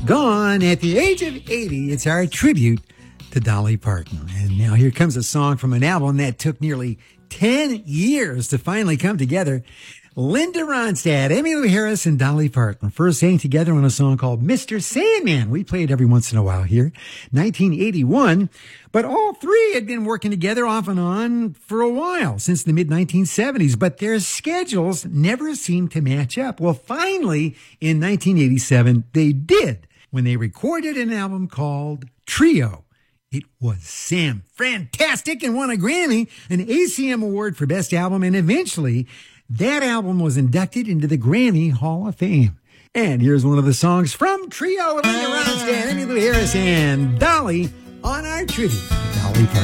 gone at the age of 80. It's our tribute to Dolly Parton. And now here comes a song from an album that took nearly 10 years to finally come together. Linda Ronstadt, Emmylou Harris, and Dolly Parton first sang together on a song called Mr. Sandman. We play it every once in a while here. 1981. But all three had been working together off and on for a while, since the mid-1970s. But their schedules never seemed to match up. Well, finally, in 1987, they did, when they recorded an album called Trio. It was fantastic and won a Grammy, an ACM Award for Best Album, and eventually that album was inducted into the Grammy Hall of Fame. And here's one of the songs from Trio with Linda Ronstadt, Emmylou Harris, and Dolly on our tribute to Dolly Parton.